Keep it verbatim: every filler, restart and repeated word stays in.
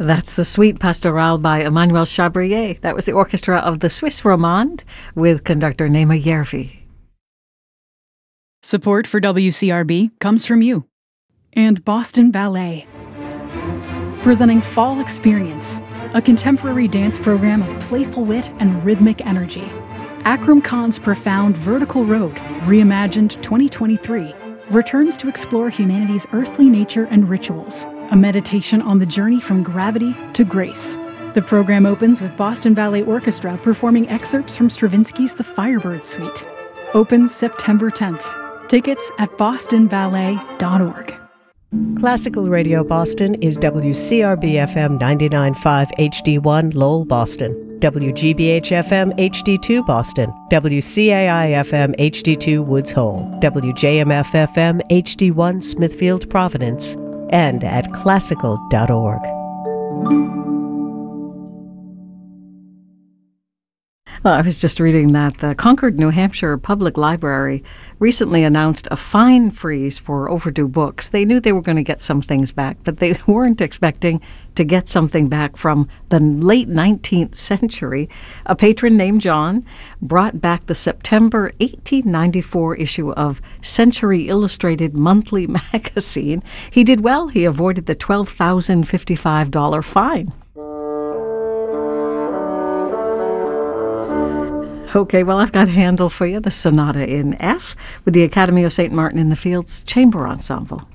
That's the Suite Pastorale by Emmanuel Chabrier. That was the orchestra of the Swiss Romande with conductor Naima Yervi. Support for W C R B comes from you. And Boston Ballet. Presenting Fall Experience, a contemporary dance program of playful wit and rhythmic energy. Akram Khan's profound Vertical Road, reimagined twenty twenty-three, returns to explore humanity's earthly nature and rituals, a meditation on the journey from gravity to grace. The program opens with Boston Ballet Orchestra performing excerpts from Stravinsky's The Firebird Suite. Opens September tenth. Tickets at boston ballet dot org. Classical Radio Boston is W C R B F M ninety-nine point five H D one Lowell, Boston, W G B H F M H D two Boston, W C A I F M H D two Woods Hole, W J M F F M H D one Smithfield, Providence, and at classical dot org. Well, I was just reading that the Concord, New Hampshire Public Library recently announced a fine freeze for overdue books. They knew they were going to get some things back, but they weren't expecting to get something back from the late nineteenth century. A patron named John brought back the September eighteen ninety-four issue of Century Illustrated Monthly Magazine. He did well. He avoided the twelve thousand fifty-five dollars fine. Okay, well, I've got Handel for you, the Sonata in F, with the Academy of Saint Martin in the Fields Chamber Ensemble.